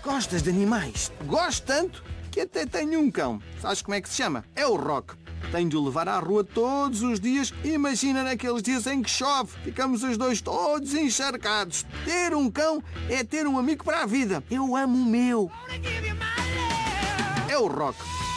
Gostas de animais? Gosto tanto que até tenho um cão. Sabes como é que se chama? É o Rock. Tenho de o levar à rua todos os dias. Imagina naqueles dias em que chove. Ficamos os dois todos encharcados. Ter um cão é ter um amigo para a vida. Eu amo o meu. É o Rock.